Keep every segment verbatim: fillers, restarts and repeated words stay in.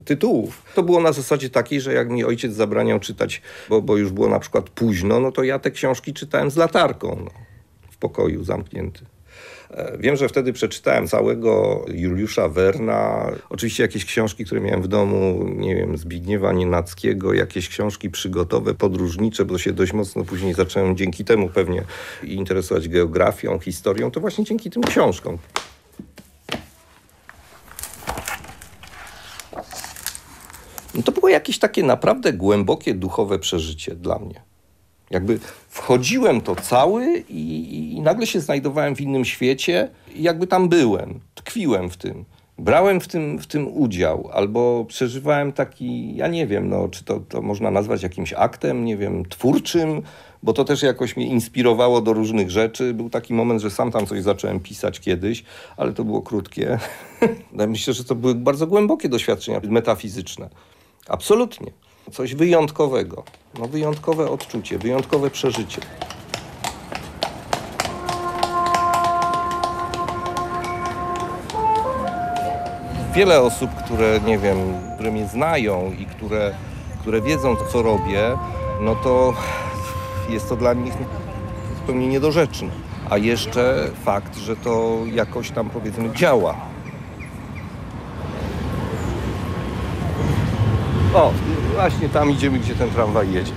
tytułów. To było na zasadzie takiej, że jak mi ojciec zabraniał czytać, bo, bo już było na przykład późno, no to ja te książki czytałem z latarką, no, w pokoju zamknięty. Wiem, że wtedy przeczytałem całego Juliusza Werna. Oczywiście jakieś książki, które miałem w domu, nie wiem, Zbigniewa Nienackiego, jakieś książki przygotowe, podróżnicze, bo się dość mocno później zacząłem dzięki temu pewnie interesować geografią, historią. To właśnie dzięki tym książkom. No to było jakieś takie naprawdę głębokie, duchowe przeżycie dla mnie. Jakby wchodziłem to cały i, i nagle się znajdowałem w innym świecie i jakby tam byłem, tkwiłem w tym. Brałem w tym, w tym udział albo przeżywałem taki, ja nie wiem, no, czy to, to można nazwać jakimś aktem, nie wiem, twórczym, bo to też jakoś mnie inspirowało do różnych rzeczy. Był taki moment, że sam tam coś zacząłem pisać kiedyś, ale to było krótkie. Myślę, że to były bardzo głębokie doświadczenia metafizyczne. Absolutnie. Coś wyjątkowego. No, wyjątkowe odczucie, wyjątkowe przeżycie. Wiele osób, które, nie wiem, które mnie znają i które, które wiedzą, co robię, no to jest to dla nich zupełnie niedorzeczne. A jeszcze fakt, że to jakoś tam, powiedzmy, działa. O, właśnie tam idziemy, gdzie ten tramwaj jedzie.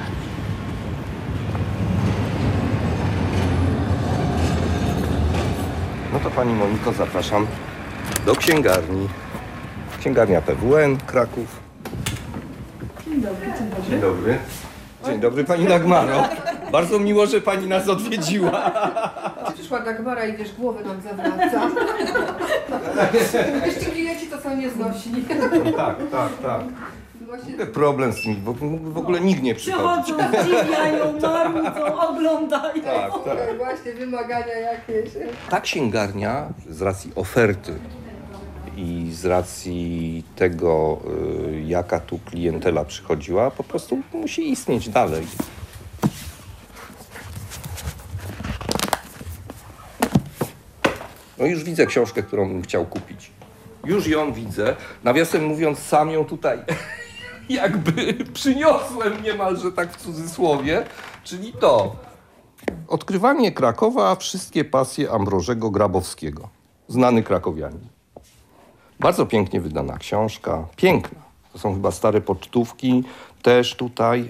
No to pani Moniko, zapraszam do księgarni. Księgarnia P W N, Kraków. Dzień dobry, dzień dobry. Dzień dobry. Dzień dobry, pani Dagmaro. Bardzo miło, że pani nas odwiedziła. Przyszła Dagmara i wiesz, głowy nam zawraca. Jeszcze klienci to są nieznośni. Tak, tak, tak. Właśnie... Problem z tym, bo w ogóle nikt nie przychodzi. Przychodzą, zdziwiają, marudząą, oglądają. Tak, tak. Właśnie wymagania jakieś. Ta księgarnia z racji oferty i z racji tego, jaka tu klientela przychodziła, po prostu musi istnieć dalej. No już widzę książkę, którą bym chciał kupić. Już ją widzę. Nawiasem mówiąc, sam ją tutaj jakby przyniosłem niemalże tak w cudzysłowie. Czyli to. Odkrywanie Krakowa, wszystkie pasje Ambrożego Grabowskiego. Znany krakowianin. Bardzo pięknie wydana książka. Piękna. To są chyba stare pocztówki. Też tutaj.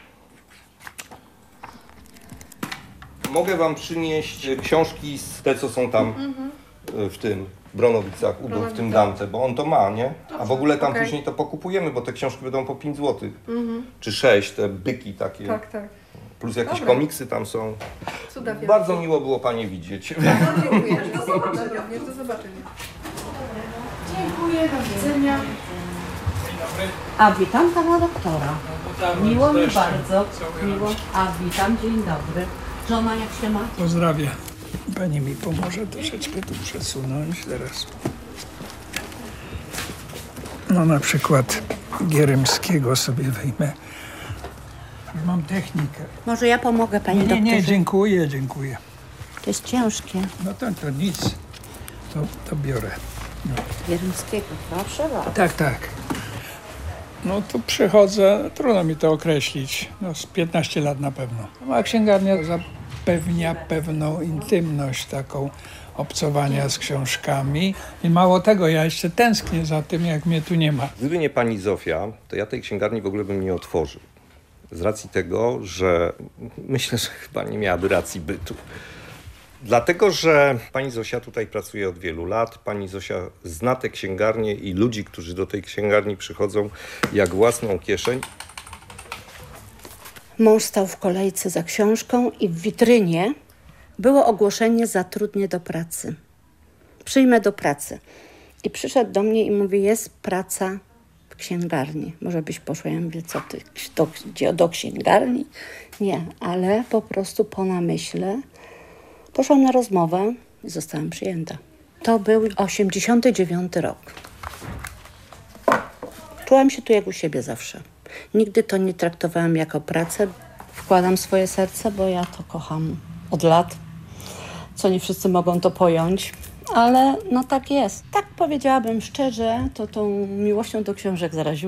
Mogę wam przynieść książki z te, co są tam mm-hmm. w tym Bronowicach, Udo, w tym Dante, bo on to ma, nie? A w ogóle tam okay. później to pokupujemy, bo te książki będą po pięć złotych. Mm-hmm. Czy sześć, te byki takie. Tak, tak. Plus jakieś Dobra. komiksy tam są. Cuda Bardzo miło było panie widzieć. Bardzo dziękuję. Do zobaczenia. Do zobaczenia. Dziękuję, do widzenia. A witam pana doktora. Miło mi bardzo. Miło. A witam, dzień dobry. Żona jak się ma? Pozdrawiam. Pani mi pomoże troszeczkę tu przesunąć teraz. No na przykład Gierymskiego sobie wejmę. Mam technikę. Może ja pomogę pani doktorze? Nie, nie, dziękuję, dziękuję. To jest ciężkie. No to, to nic. To, to biorę. No. Gierymskiego, proszę bardzo. Tak, tak. No tu przychodzę, trudno mi to określić. No z piętnaście lat na pewno. A księgarnia zapewnia pewną intymność taką obcowania z książkami. I mało tego, ja jeszcze tęsknię za tym, jak mnie tu nie ma. Gdyby nie pani Zofia, to ja tej księgarni w ogóle bym nie otworzył. Z racji tego, że myślę, że chyba nie miałaby racji bytu. Dlatego, że pani Zosia tutaj pracuje od wielu lat. Pani Zosia zna tę księgarnię i ludzi, którzy do tej księgarni przychodzą jak własną kieszeń. Mąż stał w kolejce za książką i w witrynie było ogłoszenie: zatrudnię do pracy. Przyjmę do pracy. I przyszedł do mnie i mówi: jest praca w księgarni. Może byś poszła? Ja mówię: co ty, do, do, do księgarni? Nie, ale po prostu po namyśle poszłam na rozmowę i zostałam przyjęta. To był osiemdziesiąty dziewiąty rok. Czułam się tu jak u siebie zawsze. Nigdy to nie traktowałam jako pracę. Wkładam swoje serce, bo ja to kocham od lat. Co nie wszyscy mogą to pojąć, ale no tak jest. Tak powiedziałabym szczerze, to tą miłością do książek zaraziło